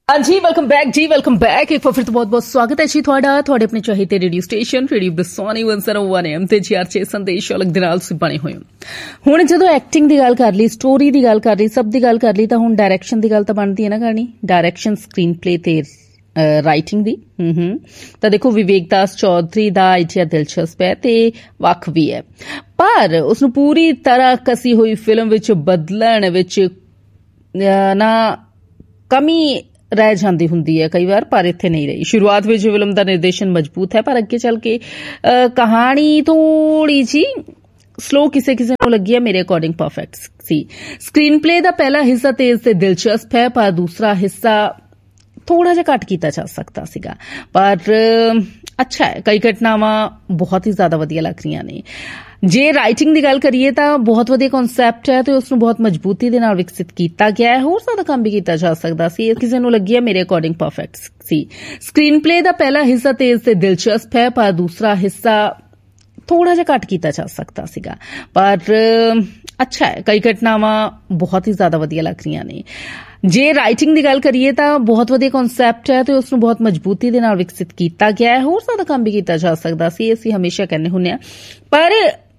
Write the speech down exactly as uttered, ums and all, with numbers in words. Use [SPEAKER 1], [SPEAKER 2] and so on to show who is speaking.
[SPEAKER 1] हाँ जी, welcome back जी, welcome back. एक बार फिर तो बहुत बहुत स्वागत है जी ਤੁਹਾਡਾ ਤੁਹਾਡੇ ਆਪਣੇ ਚਾਹੀਦੇ ਰੇਡੀਓ ਸਟੇਸ਼ਨ ਰੇਡੀਓ ਬਰਸਾਨੀ ਇੱਕ ਸੌ ਇੱਕ ਐਮ ਤੇ ਜੀ ਆਰ ਛੇ ਸੰਦੇਸ਼ ਅਲੱਗ ਦੇ ਨਾਲ ਤੁਸੀਂ ਬਣੇ ਹੋਏ ਹੋ। ਹੁਣ ਜਦੋਂ ਐਕਟਿੰਗ ਦੀ ਗੱਲ ਕਰ ਲਈ, ਸਟੋਰੀ ਦੀ ਗੱਲ ਕਰ ਲਈ, ਸਭ ਦੀ ਗੱਲ ਕਰ ਲਈ ਤਾਂ ਹੁਣ ਡਾਇਰੈਕਸ਼ਨ ਦੀ ਗੱਲ ਤਾਂ ਬਣਦੀ ਹੈ ਨਾ ਕਰਨੀ। ਡਾਇਰੈਕਸ਼ਨ, ਸਕਰੀਨ ਪਲੇ ਤੇ ਰਾਈਟਿੰਗ ਦੀ ਹੂੰ ਹੂੰ ਤਾਂ ਦੇਖੋ ਵਿਵੇਕ ਦਾਸ ਚੌਧਰੀ ਦਾ ਆਈਡੀਆ ਦਿਲਚਸਪ ਹੈ ਤੇ ਵੱਖ ਵੀ ਹੈ, ਪਰ ਉਸਨੂੰ ਪੂਰੀ ਤਰ੍ਹਾਂ ਕਸੀ ਹੋਈ ਫਿਲਮ ਵਿੱਚ ਬਦਲਣ ਵਿੱਚ ਨਾ ਕਮੀ ਰਹਿ ਜਾਂਦੀ ਹੁੰਦੀ ਹੈ ਕਈ ਵਾਰ, ਪਰ ਇੱਥੇ ਨਹੀਂ ਰਹੀ। ਸ਼ੁਰੂਆਤ ਵਿੱਚ ਫਿਲਮ ਦਾ ਨਿਰਦੇਸ਼ਨ ਮਜ਼ਬੂਤ ਹੈ, ਪਰ ਅੱਗੇ ਚੱਲ ਕੇ ਕਹਾਣੀ ਥੋੜੀ ਜੀ ਸਲੋ ਕਿਸੇ ਕਿਸੇ ਨੂੰ ਲੱਗੀ ਹੈ। ਮੇਰੇ ਅਕੋਰਡਿੰਗ ਪਰਫੈਕਟ ਸੀ। ਸਕਰੀਨ ਪਲੇ ਦਾ ਪਹਿਲਾ ਹਿੱਸਾ ਤੇਜ਼ ਤੇ ਦਿਲਚਸਪ ਹੈ, ਪਰ ਦੂਸਰਾ ਹਿੱਸਾ ਥੋੜਾ ਜਿਹਾ ਘੱਟ ਕੀਤਾ ਜਾ ਸਕਦਾ ਸੀਗਾ, ਪਰ ਅੱਛਾ ਹੈ। ਕਈ ਘਟਨਾਵਾਂ ਬਹੁਤ ਹੀ ਜ਼ਿਆਦਾ ਵਧੀਆ ਲੱਗ ਰਹੀਆਂ ਨੇ। ਜੇ ਰਾਈਟਿੰਗ ਦੀ ਗੱਲ ਕਰੀਏ ਤਾਂ ਬਹੁਤ ਵਧੀਆ ਕਨਸੈਪਟ ਹੈ ਤੇ ਉਸ ਨੂੰ ਬਹੁਤ ਮਜ਼ਬੂਤੀ ਦੇ ਨਾਲ ਵਿਕਸਿਤ ਕੀਤਾ ਗਿਆ ਹੈ। ਹੋਰ ਜ਼ਿਆਦਾ ਕੰਮ ਵੀ ਕੀਤਾ ਜਾ ਸਕਦਾ ਸੀ। ਕਿਸੇ ਨੂੰ ਲੱਗੀ ਹੈ ਮੇਰੇ ਅਕੋਰਡਿੰਗ ਪਰਫੈਕਟ ਸੀ। ਸਕਰੀਨ ਪਲੇ ਦਾ ਪਹਿਲਾ ਹਿੱਸਾ ਤੇਜ਼ ਤੇ ਦਿਲਚਸਪ ਹੈ, ਪਰ ਦੂਸਰਾ ਹਿੱਸਾ ਥੋੜਾ ਜਿਹਾ ਘੱਟ ਕੀਤਾ ਜਾ ਸਕਦਾ ਸੀਗਾ, ਪਰ ਅੱਛਾ ਹੈ। ਕਈ ਘਟਨਾਵਾਂ ਬਹੁਤ ਹੀ ਜ਼ਿਆਦਾ ਵਧੀਆ ਲੱਗ ਰਹੀਆਂ ਨੇ। ਜੇ ਰਾਈਟਿੰਗ ਦੀ ਗੱਲ ਕਰੀਏ ਤਾਂ ਬਹੁਤ ਵਧੀਆ ਕਨਸੈਪਟ ਹੈ ਤੇ ਉਸ ਨੂੰ ਬਹੁਤ ਮਜ਼ਬੂਤੀ ਦੇ ਨਾਲ ਵਿਕਸਿਤ ਕੀਤਾ ਗਿਆ ਹੈ। ਹੋਰ ਜ਼ਿਆਦਾ ਕੰਮ ਵੀ ਕੀਤਾ ਜਾ ਸਕਦਾ ਸੀ, ਅਸੀਂ ਹਮੇਸ਼ਾ ਕਹਿੰਦੇ ਹੁੰਦੇ ਹਾਂ, ਪਰ